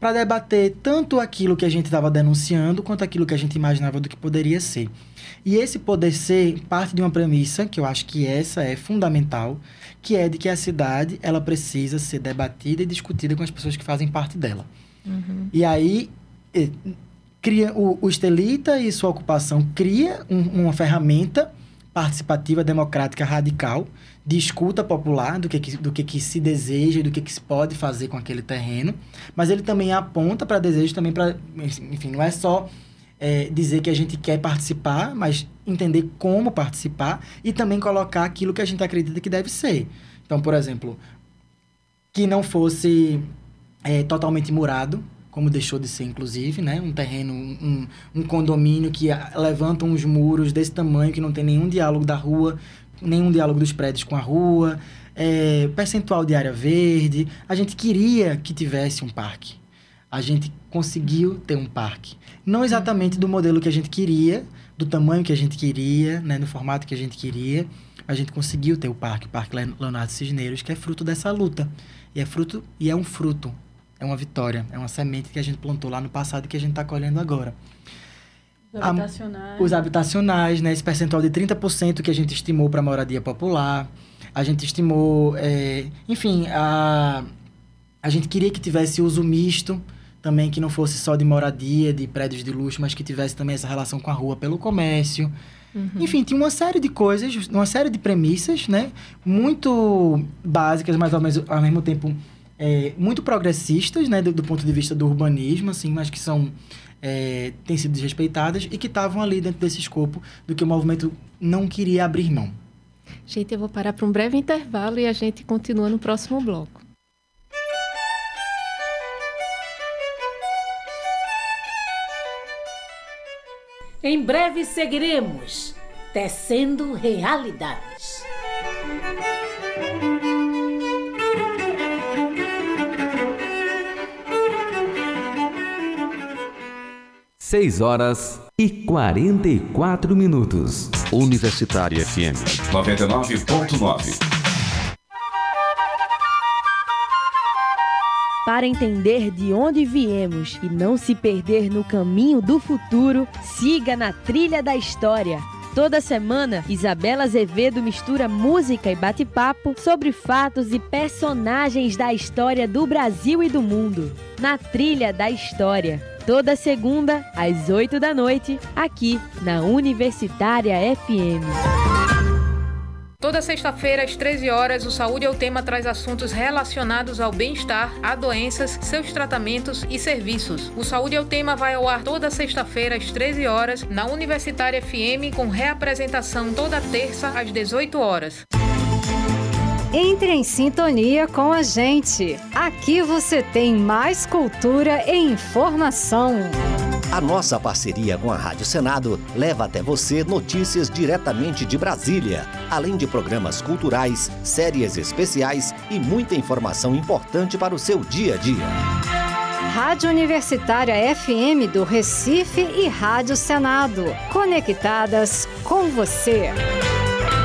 para debater tanto aquilo que a gente estava denunciando, quanto aquilo que a gente imaginava do que poderia ser. E esse poder ser parte de uma premissa, que eu acho que essa é fundamental, que é de que a cidade ela precisa ser debatida e discutida com as pessoas que fazem parte dela. E aí, cria o Estelita e sua ocupação cria uma ferramenta participativa, democrática, radical, de escuta popular do que se deseja e do que se pode fazer com aquele terreno, mas ele também aponta para desejos também para, enfim, não é só dizer que a gente quer participar, mas entender como participar e também colocar aquilo que a gente acredita que deve ser. Então, por exemplo, que não fosse totalmente murado, como deixou de ser, inclusive, né? Um terreno, um condomínio que levanta uns muros desse tamanho, que não tem nenhum diálogo da rua, nenhum diálogo dos prédios com a rua, percentual de área verde. A gente queria que tivesse um parque. A gente conseguiu ter um parque. Não exatamente do modelo que a gente queria, do tamanho que a gente queria, né? No formato que a gente queria. A gente conseguiu ter o Parque Leonardo Cisneros, que é fruto dessa luta. E é um fruto. É uma vitória, é uma semente que a gente plantou lá no passado e que a gente está colhendo agora. Os habitacionais, né? Esse percentual de 30% que a gente estimou para a moradia popular. A gente estimou, enfim, a gente queria que tivesse uso misto também, que não fosse só de moradia, de prédios de luxo, mas que tivesse também essa relação com a rua pelo comércio. Enfim, tinha uma série de coisas, uma série de premissas, né? Muito básicas, mas ao mesmo tempo muito progressistas, né, do ponto de vista do urbanismo, assim, mas que têm sido desrespeitadas e que estavam ali dentro desse escopo do que o movimento não queria abrir mão. Gente, eu vou parar para um breve intervalo e a gente continua no próximo bloco. Em breve seguiremos tecendo realidades. 6h44. Universitária FM 99.9. Para entender de onde viemos e não se perder no caminho do futuro, siga na Trilha da História. Toda semana, Isabela Azevedo mistura música e bate-papo sobre fatos e personagens da história do Brasil e do mundo. Na Trilha da História. Toda segunda, às 8h, aqui na Universitária FM. Toda sexta-feira, às 13h, o Saúde é o Tema traz assuntos relacionados ao bem-estar, a doenças, seus tratamentos e serviços. O Saúde é o Tema vai ao ar toda sexta-feira, às 13h, na Universitária FM, com reapresentação toda terça, às 18h. Entre em sintonia com a gente. Aqui você tem mais cultura e informação. A nossa parceria com a Rádio Senado leva até você notícias diretamente de Brasília, além de programas culturais, séries especiais e muita informação importante para o seu dia a dia. Rádio Universitária FM do Recife e Rádio Senado, conectadas com você.